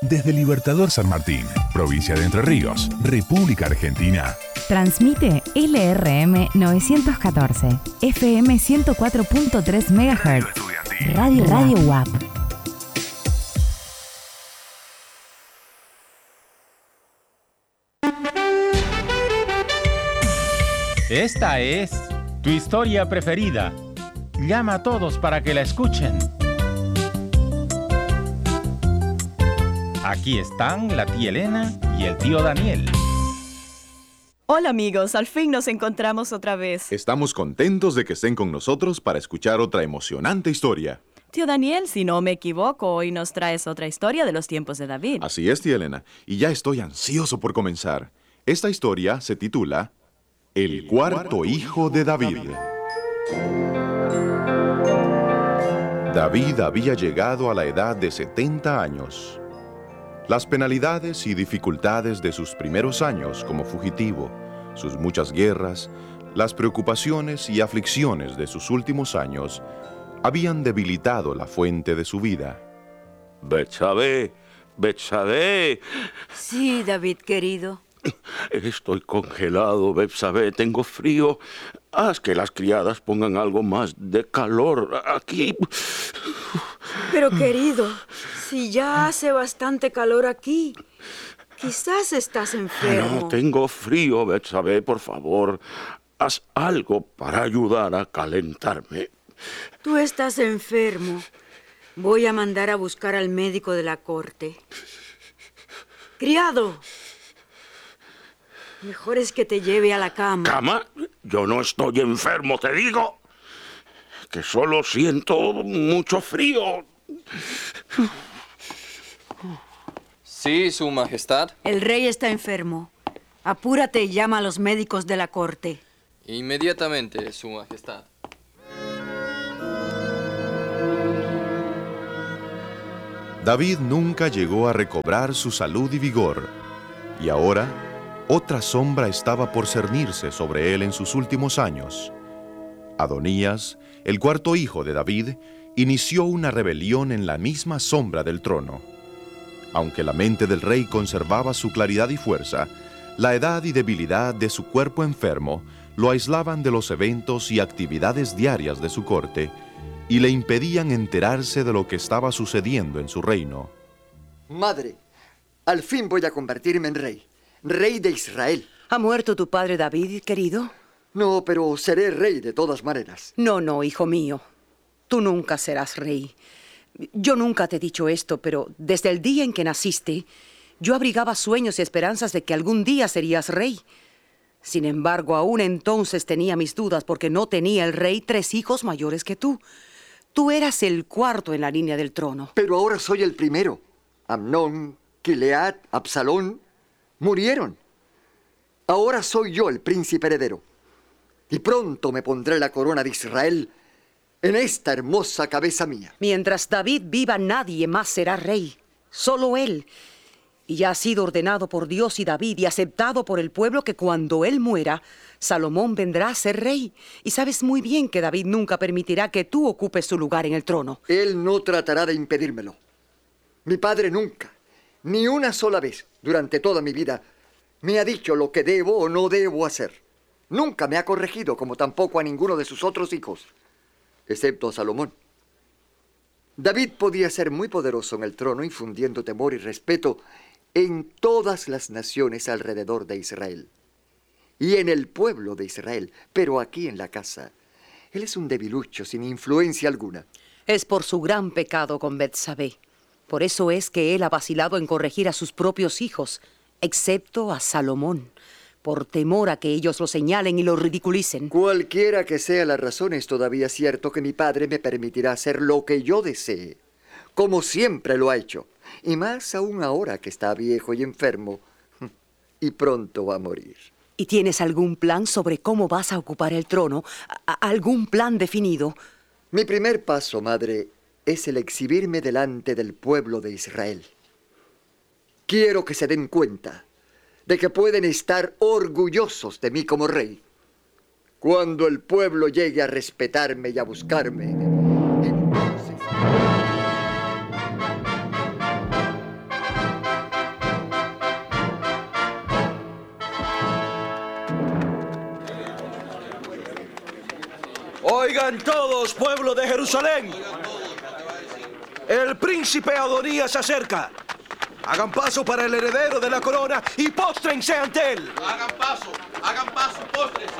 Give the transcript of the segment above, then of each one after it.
Desde Libertador San Martín, provincia de Entre Ríos, República Argentina. Transmite LRM 914, FM 104.3 MHz. Radio WAP. Esta es tu historia preferida. Llama a todos para que la escuchen. Aquí están la tía Elena y el tío Daniel. Hola amigos, al fin nos encontramos otra vez. Estamos contentos de que estén con nosotros para escuchar otra emocionante historia. Tío Daniel, si no me equivoco, hoy nos traes otra historia de los tiempos de David. Así es, tía Elena, y ya estoy ansioso por comenzar. Esta historia se titula El cuarto hijo de David. David había llegado a la edad de 70 años. Las penalidades y dificultades de sus primeros años como fugitivo, sus muchas guerras, las preocupaciones y aflicciones de sus últimos años habían debilitado la fuente de su vida. Betsabé. Sí, David, querido. Estoy congelado, Betsabé, tengo frío. Haz que las criadas pongan algo más de calor aquí. Pero, querido, si ya hace bastante calor aquí, quizás estás enfermo. No, tengo frío, Betsabé, por favor. Haz algo para ayudar a calentarme. Tú estás enfermo. Voy a mandar a buscar al médico de la corte. ¡Criado! Mejor es que te lleve a la cama. ¿Cama? Yo no estoy enfermo, te digo. Que solo siento mucho frío. Sí, Su Majestad. El rey está enfermo. Apúrate y llama a los médicos de la corte. Inmediatamente, Su Majestad. David nunca llegó a recobrar su salud y vigor, y ahora otra sombra estaba por cernirse sobre él en sus últimos años. Adonías, el cuarto hijo de David, inició una rebelión en la misma sombra del trono. Aunque la mente del rey conservaba su claridad y fuerza, la edad y debilidad de su cuerpo enfermo lo aislaban de los eventos y actividades diarias de su corte y le impedían enterarse de lo que estaba sucediendo en su reino. Madre, al fin voy a convertirme en rey de Israel. ¿Ha muerto tu padre David, querido? No, pero seré rey de todas maneras. No, hijo mío. Tú nunca serás rey. Yo nunca te he dicho esto, pero desde el día en que naciste, yo abrigaba sueños y esperanzas de que algún día serías rey. Sin embargo, aún entonces tenía mis dudas porque no tenía el rey 3 hijos mayores que tú. Tú eras el cuarto en la línea del trono. Pero ahora soy el primero. Amnón, Gilead, Absalón murieron. Ahora soy yo el príncipe heredero. Y pronto me pondré la corona de Israel en esta hermosa cabeza mía. Mientras David viva, nadie más será rey. Solo él. Y ya ha sido ordenado por Dios y David y aceptado por el pueblo que cuando él muera, Salomón vendrá a ser rey. Y sabes muy bien que David nunca permitirá que tú ocupes su lugar en el trono. Él no tratará de impedírmelo. Mi padre nunca, ni una sola vez durante toda mi vida, me ha dicho lo que debo o no debo hacer. Nunca me ha corregido, como tampoco a ninguno de sus otros hijos, excepto a Salomón. David podía ser muy poderoso en el trono, infundiendo temor y respeto en todas las naciones alrededor de Israel y en el pueblo de Israel, pero aquí en la casa, él es un debilucho sin influencia alguna. Es por su gran pecado con Betsabé. Por eso es que él ha vacilado en corregir a sus propios hijos, excepto a Salomón, por temor a que ellos lo señalen y lo ridiculicen. Cualquiera que sea la razón, es todavía cierto que mi padre me permitirá hacer lo que yo desee, como siempre lo ha hecho, y más aún ahora que está viejo y enfermo, y pronto va a morir. ¿Y tienes algún plan sobre cómo vas a ocupar el trono? ¿Algún plan definido? Mi primer paso, madre, es el exhibirme delante del pueblo de Israel. Quiero que se den cuenta de que pueden estar orgullosos de mí como rey. Cuando el pueblo llegue a respetarme y a buscarme, entonces... Oigan todos, pueblo de Jerusalén. El príncipe Adonías se acerca. Hagan paso para el heredero de la corona y póstrense ante él. Hagan paso, póstrense.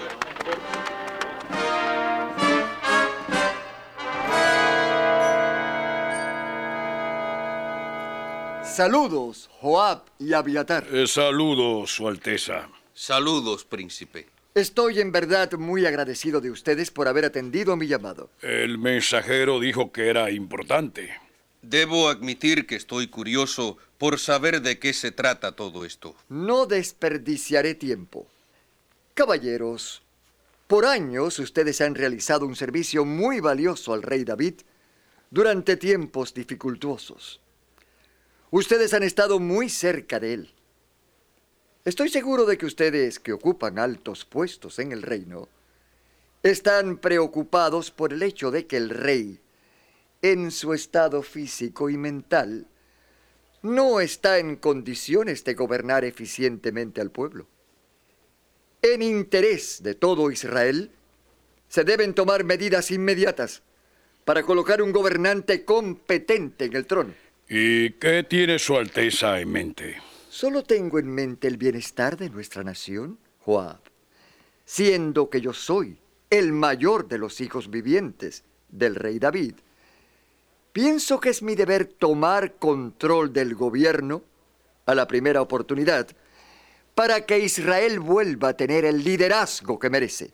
Saludos, Joab y Abiatar. Saludos, Su Alteza. Saludos, príncipe. Estoy en verdad muy agradecido de ustedes por haber atendido mi llamado. El mensajero dijo que era importante. Debo admitir que estoy curioso por saber de qué se trata todo esto. No desperdiciaré tiempo. Caballeros, por años ustedes han realizado un servicio muy valioso al rey David durante tiempos dificultuosos. Ustedes han estado muy cerca de él. Estoy seguro de que ustedes, que ocupan altos puestos en el reino, están preocupados por el hecho de que el rey, en su estado físico y mental, no está en condiciones de gobernar eficientemente al pueblo. En interés de todo Israel, se deben tomar medidas inmediatas para colocar un gobernante competente en el trono. ¿Y qué tiene Su Alteza en mente? Solo tengo en mente el bienestar de nuestra nación, Joab, siendo que yo soy el mayor de los hijos vivientes del rey David. Pienso que es mi deber tomar control del gobierno a la primera oportunidad para que Israel vuelva a tener el liderazgo que merece.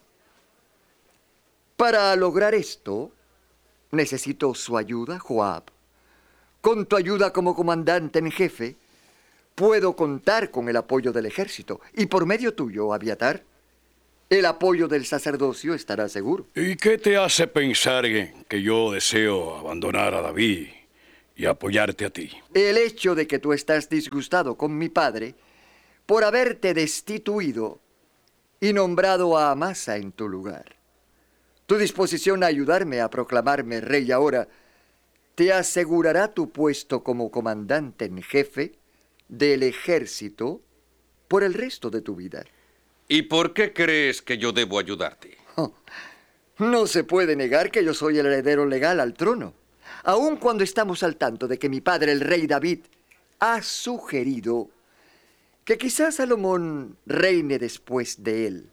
Para lograr esto, necesito su ayuda, Joab. Con tu ayuda como comandante en jefe, puedo contar con el apoyo del ejército. Y por medio tuyo, Abiatar, el apoyo del sacerdocio estará seguro. ¿Y qué te hace pensar que yo deseo abandonar a David y apoyarte a ti? El hecho de que tú estás disgustado con mi padre por haberte destituido y nombrado a Amasa en tu lugar. Tu disposición a ayudarme a proclamarme rey ahora te asegurará tu puesto como comandante en jefe del ejército por el resto de tu vida. ¿Y por qué crees que yo debo ayudarte? No se puede negar que yo soy el heredero legal al trono, aun cuando estamos al tanto de que mi padre, el rey David, ha sugerido que quizás Salomón reine después de él.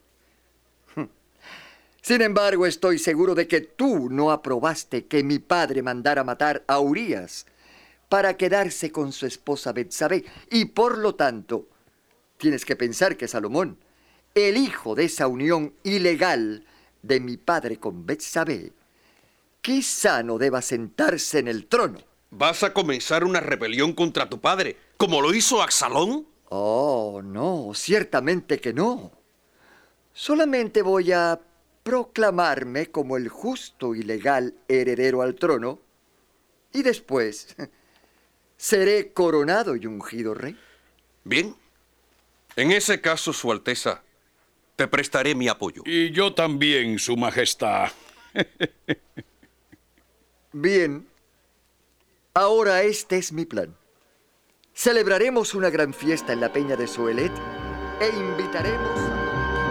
Sin embargo, estoy seguro de que tú no aprobaste que mi padre mandara matar a Urías para quedarse con su esposa Betsabé, y por lo tanto, tienes que pensar que Salomón, el hijo de esa unión ilegal de mi padre con Betsabé, quizá no deba sentarse en el trono. ¿Vas a comenzar una rebelión contra tu padre, como lo hizo Absalón? Oh, no, ciertamente que no. Solamente voy a proclamarme como el justo y legal heredero al trono, y después seré coronado y ungido rey. Bien. En ese caso, Su Alteza, te prestaré mi apoyo. Y yo también, Su Majestad. Bien. Ahora este es mi plan. Celebraremos una gran fiesta en la peña de Zohelet e invitaremos a...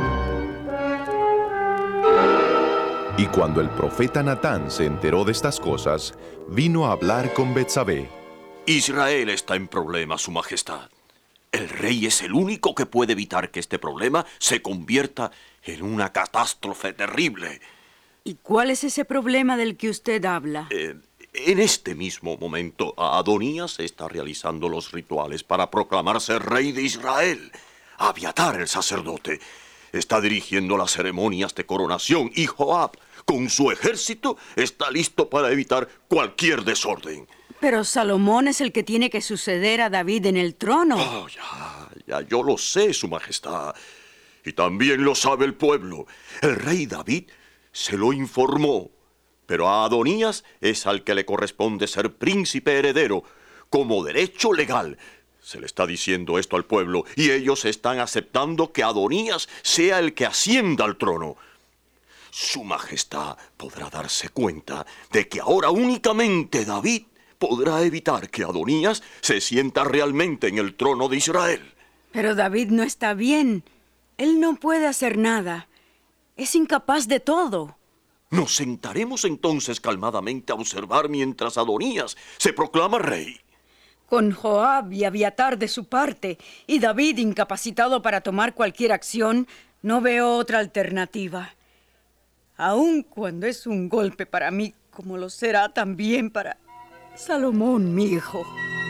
Y cuando el profeta Natán se enteró de estas cosas, vino a hablar con Betsabé. Israel está en problemas, Su Majestad. El rey es el único que puede evitar que este problema se convierta en una catástrofe terrible. ¿Y cuál es ese problema del que usted habla? En este mismo momento, Adonías está realizando los rituales para proclamarse rey de Israel. Abiatar, el sacerdote, está dirigiendo las ceremonias de coronación y Joab, con su ejército, está listo para evitar cualquier desorden. Pero Salomón es el que tiene que suceder a David en el trono. Oh, ya, yo lo sé, Su Majestad. Y también lo sabe el pueblo. El rey David se lo informó. Pero a Adonías es al que le corresponde ser príncipe heredero, como derecho legal. Se le está diciendo esto al pueblo, y ellos están aceptando que Adonías sea el que ascienda al trono. Su Majestad podrá darse cuenta de que ahora únicamente David podrá evitar que Adonías se sienta realmente en el trono de Israel. Pero David no está bien. Él no puede hacer nada. Es incapaz de todo. Nos sentaremos entonces calmadamente a observar mientras Adonías se proclama rey. Con Joab y Abiatar de su parte y David incapacitado para tomar cualquier acción, no veo otra alternativa. Aun cuando es un golpe para mí, como lo será también para Salomón, mi hijo.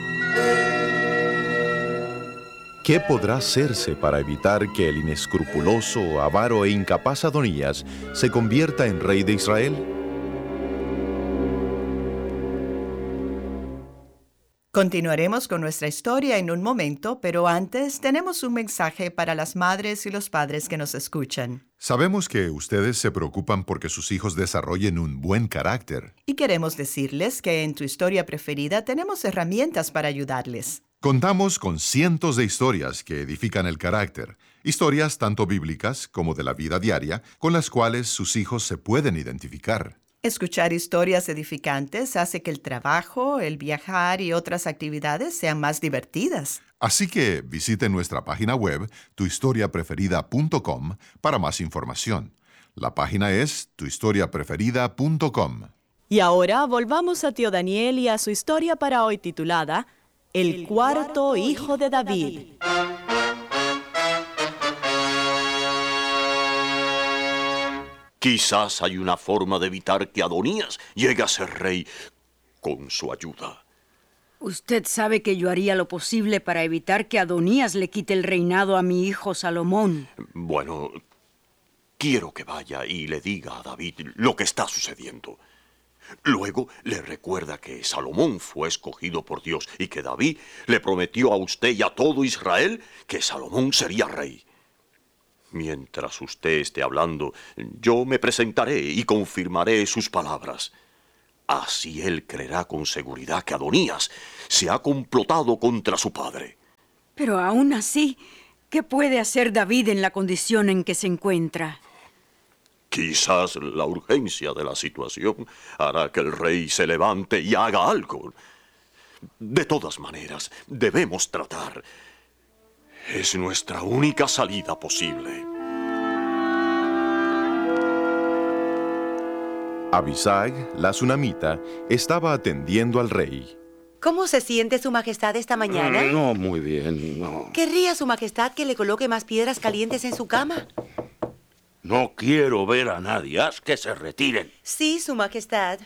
¿Qué podrá hacerse para evitar que el inescrupuloso, avaro e incapaz Adonías se convierta en rey de Israel? Continuaremos con nuestra historia en un momento, pero antes tenemos un mensaje para las madres y los padres que nos escuchan. Sabemos que ustedes se preocupan porque sus hijos desarrollen un buen carácter. Y queremos decirles que en Tu Historia Preferida tenemos herramientas para ayudarles. Contamos con cientos de historias que edifican el carácter, historias tanto bíblicas como de la vida diaria, con las cuales sus hijos se pueden identificar. Escuchar historias edificantes hace que el trabajo, el viajar y otras actividades sean más divertidas. Así que visite nuestra página web, tuhistoriapreferida.com, para más información. La página es tuhistoriapreferida.com. Y ahora volvamos a tío Daniel y a su historia para hoy titulada El cuarto hijo de David. Quizás hay una forma de evitar que Adonías llegue a ser rey con su ayuda. Usted sabe que yo haría lo posible para evitar que Adonías le quite el reinado a mi hijo Salomón. Bueno, quiero que vaya y le diga a David lo que está sucediendo. Luego le recuerda que Salomón fue escogido por Dios y que David le prometió a usted y a todo Israel que Salomón sería rey. Mientras usted esté hablando, yo me presentaré y confirmaré sus palabras. Así él creerá con seguridad que Adonías se ha complotado contra su padre. Pero aún así, ¿qué puede hacer David en la condición en que se encuentra? Quizás la urgencia de la situación hará que el rey se levante y haga algo. De todas maneras, debemos tratar. Es nuestra única salida posible. Abisag, la tsunamita, estaba atendiendo al rey. ¿Cómo se siente Su Majestad esta mañana? No, muy bien, no. ¿Querría Su Majestad que le coloque más piedras calientes en su cama? No quiero ver a nadie. Haz que se retiren. Sí, Su Majestad.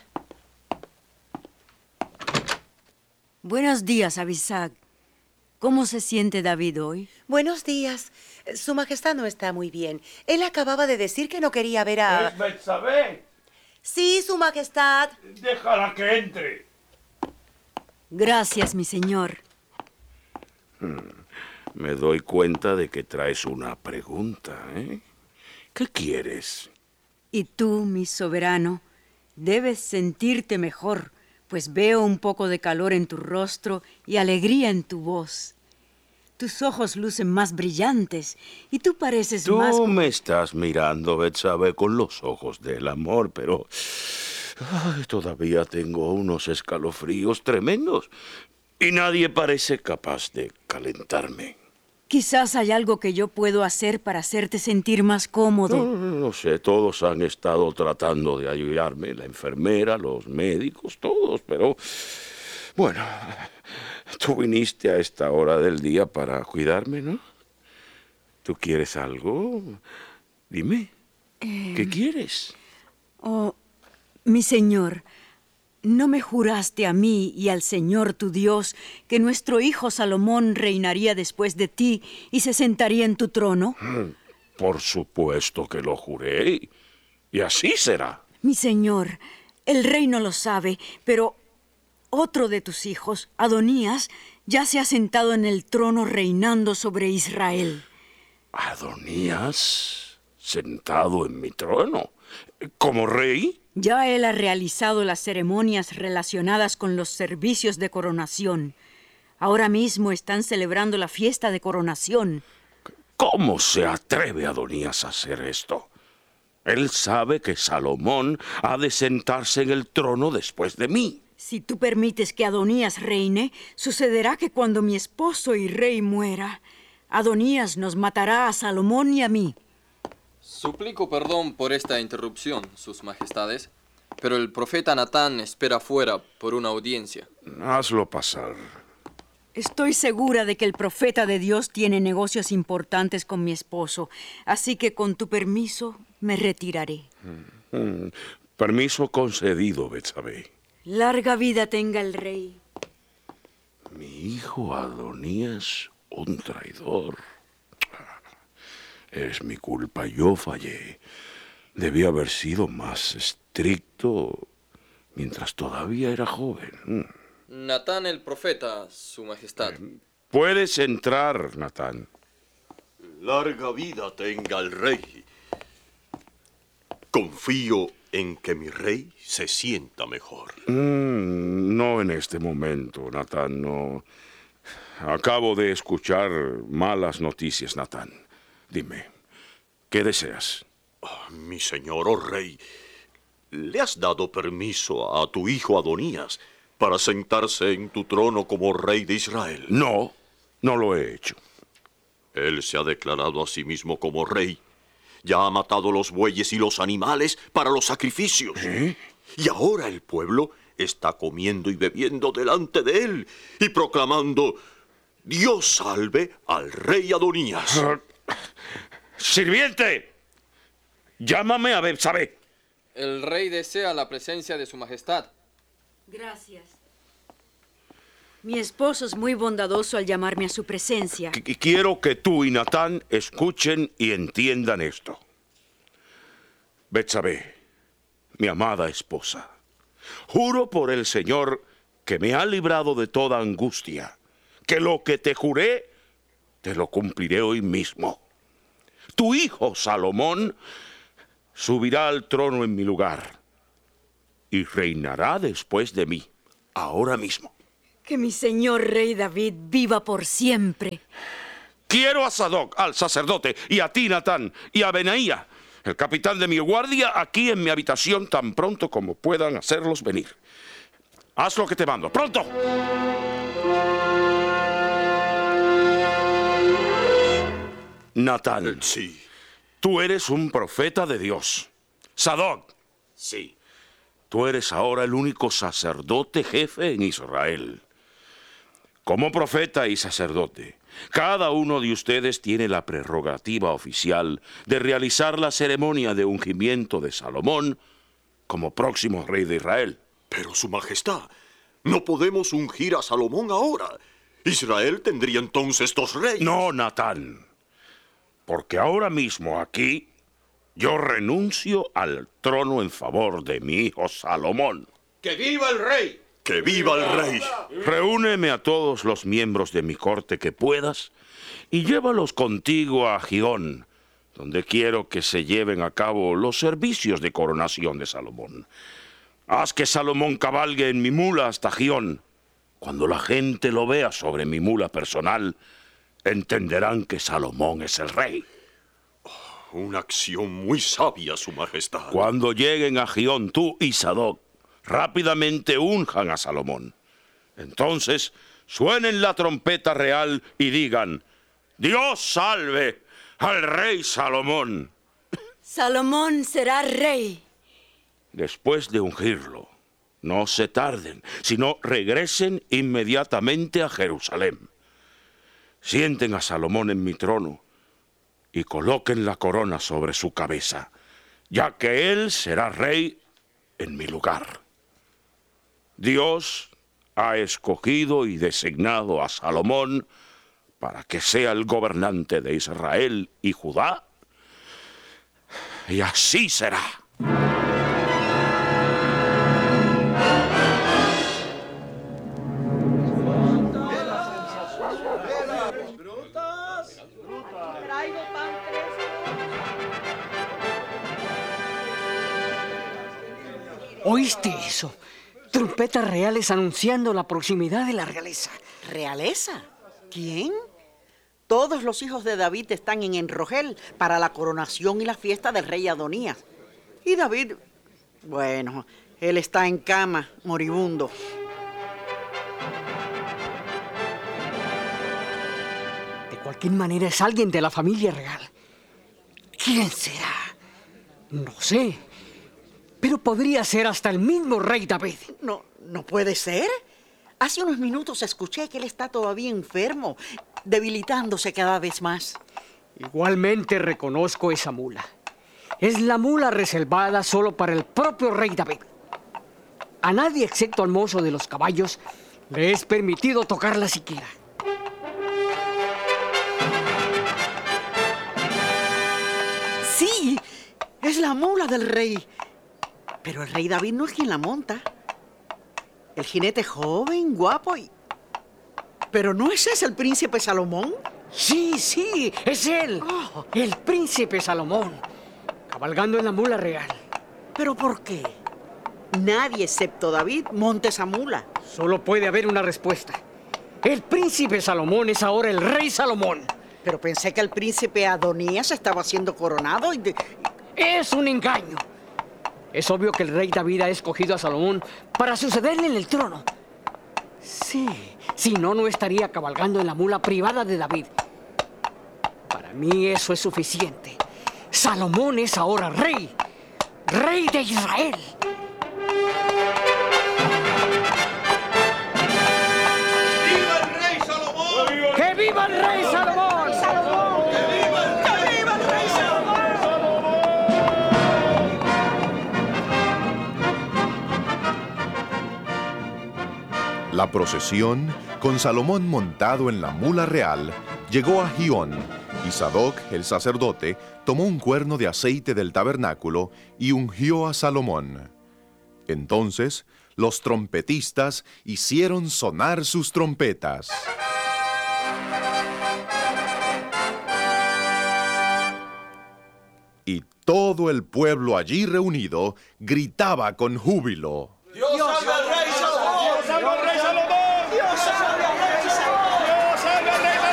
Buenos días, Abisag. ¿Cómo se siente David hoy? Buenos días. Su Majestad no está muy bien. Él acababa de decir que no quería ver a... ¿Es Betsabé? Sí, Su Majestad. Déjala que entre. Gracias, mi señor. Me doy cuenta de que traes una pregunta, ¿eh? ¿Qué quieres? Y tú, mi soberano, debes sentirte mejor, pues veo un poco de calor en tu rostro y alegría en tu voz. Tus ojos lucen más brillantes y tú pareces más... Tú me estás mirando, Betsabé, con los ojos del amor, pero... todavía tengo unos escalofríos tremendos y nadie parece capaz de calentarme. Quizás hay algo que yo puedo hacer para hacerte sentir más cómodo. No sé, todos han estado tratando de ayudarme, la enfermera, los médicos, todos, pero... Bueno, tú viniste a esta hora del día para cuidarme, ¿no? ¿Tú quieres algo? Dime, ¿qué quieres? Oh, mi señor, ¿no me juraste a mí y al Señor tu Dios que nuestro hijo Salomón reinaría después de ti y se sentaría en tu trono? Por supuesto que lo juré, y así será. Mi señor, el rey no lo sabe, pero otro de tus hijos, Adonías, ya se ha sentado en el trono reinando sobre Israel. ¿Adonías? ¿Sentado en mi trono? ¿Como rey? Ya él ha realizado las ceremonias relacionadas con los servicios de coronación. Ahora mismo están celebrando la fiesta de coronación. ¿Cómo se atreve Adonías a hacer esto? Él sabe que Salomón ha de sentarse en el trono después de mí. Si tú permites que Adonías reine, sucederá que cuando mi esposo y rey muera, Adonías nos matará a Salomón y a mí. Suplico perdón por esta interrupción, sus majestades, pero el profeta Natán espera afuera por una audiencia. Hazlo pasar. Estoy segura de que el profeta de Dios tiene negocios importantes con mi esposo, así que con tu permiso me retiraré. Permiso concedido, Betsabé. Larga vida tenga el rey. Mi hijo Adonías, un traidor. Es mi culpa, yo fallé. Debí haber sido más estricto mientras todavía era joven. Natán el profeta, su majestad. Puedes entrar, Natán. Larga vida tenga el rey. Confío en que mi rey se sienta mejor. No en este momento, Natán, no. Acabo de escuchar malas noticias, Natán. Dime, ¿qué deseas? Mi señor, oh rey, ¿le has dado permiso a tu hijo Adonías para sentarse en tu trono como rey de Israel? No, no lo he hecho. Él se ha declarado a sí mismo como rey. Ya ha matado los bueyes y los animales para los sacrificios. Y ahora el pueblo está comiendo y bebiendo delante de él y proclamando: Dios salve al rey Adonías. ¡Sirviente! Llámame a Betsabé. El rey desea la presencia de su majestad. Gracias. Mi esposo es muy bondadoso al llamarme a su presencia. Quiero que tú y Natán escuchen y entiendan esto. Betsabé, mi amada esposa, juro por el Señor que me ha librado de toda angustia, que lo que te juré, te lo cumpliré hoy mismo. Tu hijo Salomón subirá al trono en mi lugar y reinará después de mí, ahora mismo. Que mi señor rey David viva por siempre. Quiero a Sadoc, al sacerdote, y a ti, Natán, y a Benaía, el capitán de mi guardia, aquí en mi habitación tan pronto como puedan hacerlos venir. Haz lo que te mando. ¡Pronto! Natán. Sí. Tú eres un profeta de Dios. Sadoc. Sí. Tú eres ahora el único sacerdote jefe en Israel. Como profeta y sacerdote, cada uno de ustedes tiene la prerrogativa oficial de realizar la ceremonia de ungimiento de Salomón como próximo rey de Israel. Pero, Su Majestad, no podemos ungir a Salomón ahora. Israel tendría entonces dos reyes. No, Natán, porque ahora mismo aquí yo renuncio al trono en favor de mi hijo Salomón. ¡Que viva el rey! ¡Que viva el rey! Reúneme a todos los miembros de mi corte que puedas y llévalos contigo a Gihón, donde quiero que se lleven a cabo los servicios de coronación de Salomón. Haz que Salomón cabalgue en mi mula hasta Gihón. Cuando la gente lo vea sobre mi mula personal, entenderán que Salomón es el rey. Una acción muy sabia, Su Majestad. Cuando lleguen a Gihón, tú y Sadoc rápidamente unjan a Salomón. Entonces suenen la trompeta real y digan: Dios salve al rey Salomón. Salomón será rey. Después de ungirlo, no se tarden, sino regresen inmediatamente a Jerusalén. Sienten a Salomón en mi trono y coloquen la corona sobre su cabeza, ya que él será rey en mi lugar. Dios ha escogido y designado a Salomón para que sea el gobernante de Israel y Judá, y así será. ¿Oíste eso? Trompetas reales anunciando la proximidad de la realeza. ¿Realeza? ¿Quién? Todos los hijos de David están en Enrogel para la coronación y la fiesta del rey Adonías. Y David, bueno, él está en cama, moribundo. De cualquier manera es alguien de la familia real. ¿Quién será? No sé. Pero podría ser hasta el mismo rey David. No puede ser. Hace unos minutos escuché que él está todavía enfermo, debilitándose cada vez más. Igualmente reconozco esa mula. Es la mula reservada solo para el propio rey David. A nadie excepto al mozo de los caballos le es permitido tocarla siquiera. Sí, es la mula del rey. Pero el rey David no es quien la monta. El jinete joven, guapo y... ¿Pero no es ese el príncipe Salomón? Sí, es él. Oh. El príncipe Salomón, cabalgando en la mula real. ¿Pero por qué? Nadie excepto David monta esa mula. Solo puede haber una respuesta. El príncipe Salomón es ahora el rey Salomón. Pero pensé que el príncipe Adonías estaba siendo coronado y... Es un engaño. Es obvio que el rey David ha escogido a Salomón para sucederle en el trono. Sí, si no, no estaría cabalgando en la mula privada de David. Para mí eso es suficiente. Salomón es ahora rey, rey de Israel. ¡Viva el rey Salomón! ¡Que viva el rey Salomón! ¡Que viva el rey Salomón! La procesión, con Salomón montado en la mula real, llegó a Gihón, y Sadoc, el sacerdote, tomó un cuerno de aceite del tabernáculo y ungió a Salomón. Entonces, los trompetistas hicieron sonar sus trompetas. Y todo el pueblo allí reunido gritaba con júbilo. ¡Dios salve al rey Salomón! ¡Dios salve al rey Salomón! ¡Dios salve al rey Salomón! ¡Dios salve al rey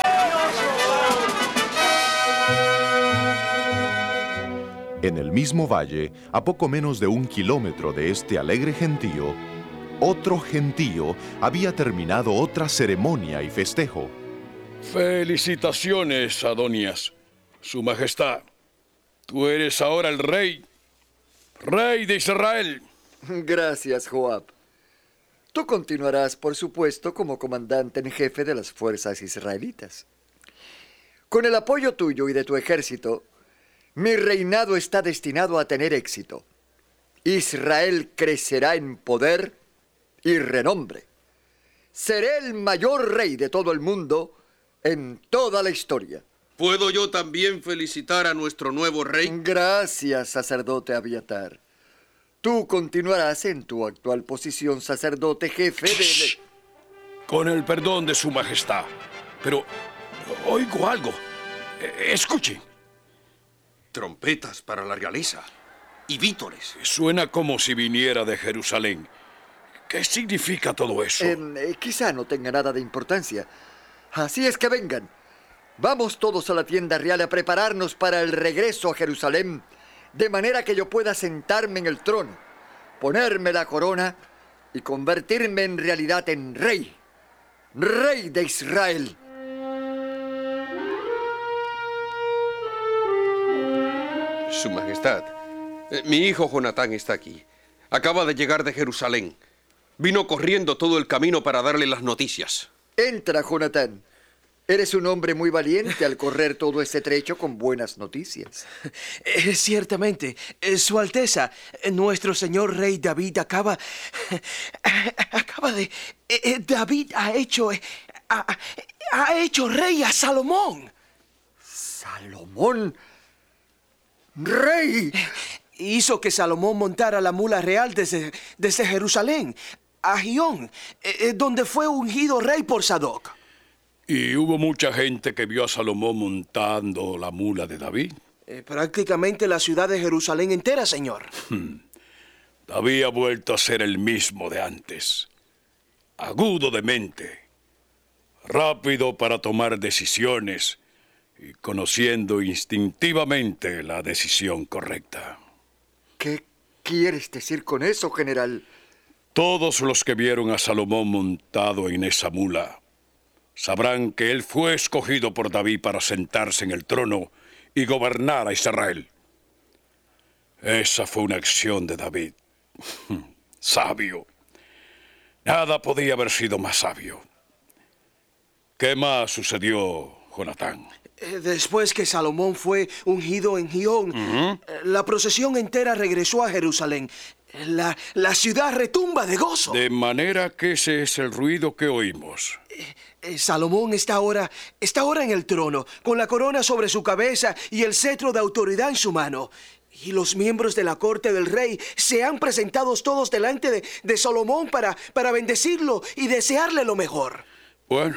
Salomón! En el mismo valle, a poco menos de 1 kilómetro de este alegre gentío, otro gentío había terminado otra ceremonia y festejo. Felicitaciones, Adonías. Su Majestad, tú eres ahora el rey, rey de Israel. Gracias, Joab. Tú continuarás, por supuesto, como comandante en jefe de las fuerzas israelitas. Con el apoyo tuyo y de tu ejército, mi reinado está destinado a tener éxito. Israel crecerá en poder y renombre. Seré el mayor rey de todo el mundo en toda la historia. ¿Puedo yo también felicitar a nuestro nuevo rey? Gracias, sacerdote Abiatar. Tú continuarás en tu actual posición, sacerdote jefe de... Con el perdón de su Majestad. Pero oigo algo. Escuchen. Trompetas para la realeza y vítores. Suena como si viniera de Jerusalén. ¿Qué significa todo eso? Quizá no tenga nada de importancia. Así es que vengan. Vamos todos a la tienda real a prepararnos para el regreso a Jerusalén, de manera que yo pueda sentarme en el trono, ponerme la corona y convertirme en realidad en rey, rey de Israel. Su Majestad, mi hijo Jonatán está aquí. Acaba de llegar de Jerusalén. Vino corriendo todo el camino para darle las noticias. Entra, Jonatán. Eres un hombre muy valiente al correr todo ese trecho con buenas noticias. Ciertamente, Su Alteza, nuestro señor rey David acaba de... David ha hecho rey a Salomón. ¿Salomón? ¡Rey! Hizo que Salomón montara la mula real desde Jerusalén a Gihón, donde fue ungido rey por Sadoc. ¿Y hubo mucha gente que vio a Salomón montando la mula de David? Prácticamente la ciudad de Jerusalén entera, señor. David ha vuelto a ser el mismo de antes. Agudo de mente, rápido para tomar decisiones y conociendo instintivamente la decisión correcta. ¿Qué quieres decir con eso, general? Todos los que vieron a Salomón montado en esa mula sabrán que él fue escogido por David para sentarse en el trono y gobernar a Israel. Esa fue una acción de David. Sabio. Nada podía haber sido más sabio. ¿Qué más sucedió, Jonatán? Después que Salomón fue ungido en Gihón, la procesión entera regresó a Jerusalén. La ciudad retumba de gozo. De manera que ese es el ruido que oímos. Salomón está ahora en el trono, con la corona sobre su cabeza y el cetro de autoridad en su mano. Y los miembros de la corte del rey se han presentado todos delante de Salomón para bendecirlo y desearle lo mejor. Bueno,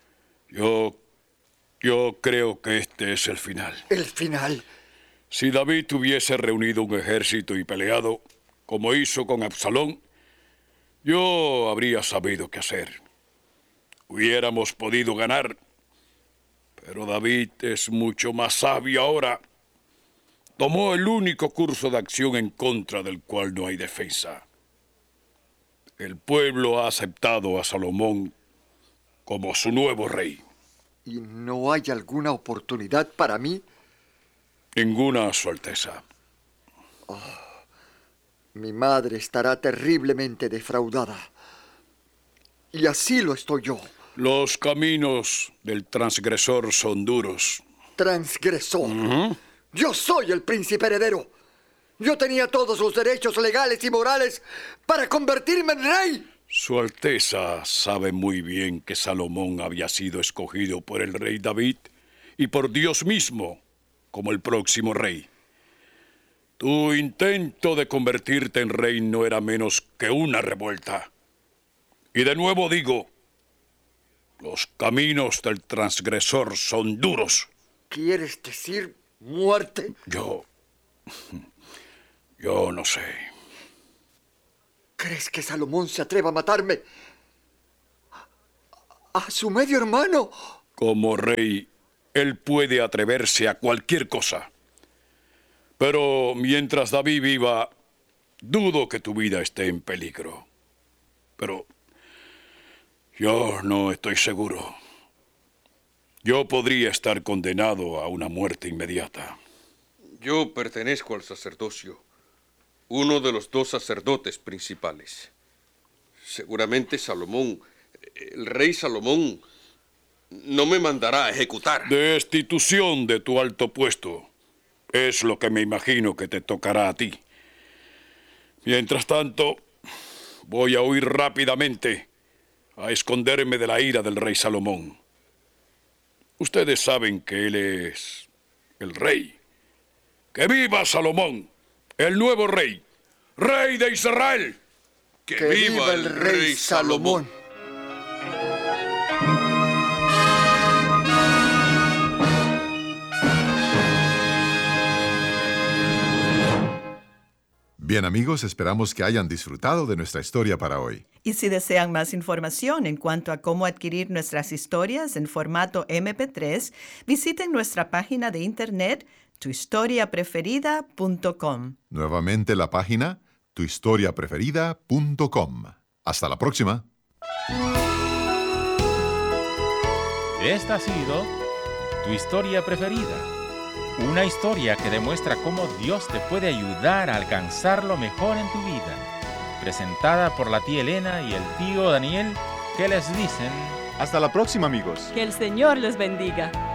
yo creo que este es el final. ¿El final? Si David hubiese reunido un ejército y peleado, como hizo con Absalón, yo habría sabido qué hacer. Hubiéramos podido ganar, pero David es mucho más sabio ahora. Tomó el único curso de acción en contra del cual no hay defensa. El pueblo ha aceptado a Salomón como su nuevo rey. ¿Y no hay alguna oportunidad para mí? Ninguna, Su Alteza. Mi madre estará terriblemente defraudada. Y así lo estoy yo. Los caminos del transgresor son duros. ¿Transgresor? Yo soy el príncipe heredero. Yo tenía todos los derechos legales y morales para convertirme en rey. Su Alteza sabe muy bien que Salomón había sido escogido por el rey David y por Dios mismo como el próximo rey. Tu intento de convertirte en rey no era menos que una revuelta. Y de nuevo digo, los caminos del transgresor son duros. ¿Quieres decir muerte? Yo no sé. ¿Crees que Salomón se atreva a matarme? ¿A su medio hermano? Como rey, él puede atreverse a cualquier cosa. Pero mientras David viva, dudo que tu vida esté en peligro. Pero yo no estoy seguro. Yo podría estar condenado a una muerte inmediata. Yo pertenezco al sacerdocio, uno de los 2 sacerdotes principales. Seguramente Salomón, el rey Salomón, no me mandará a ejecutar. Destitución de tu alto puesto es lo que me imagino que te tocará a ti. Mientras tanto, voy a huir rápidamente a esconderme de la ira del rey Salomón. Ustedes saben que él es el rey. ¡Que viva Salomón, el nuevo rey, rey de Israel! ¡Que viva el rey Salomón! Bien amigos, esperamos que hayan disfrutado de nuestra historia para hoy. Y si desean más información en cuanto a cómo adquirir nuestras historias en formato MP3, visiten nuestra página de internet tuhistoriapreferida.com. Nuevamente la página tuhistoriapreferida.com. Hasta la próxima. Esta ha sido Tu Historia Preferida. Una historia que demuestra cómo Dios te puede ayudar a alcanzar lo mejor en tu vida. Presentada por la tía Elena y el tío Daniel, que les dicen... Hasta la próxima, amigos. Que el Señor les bendiga.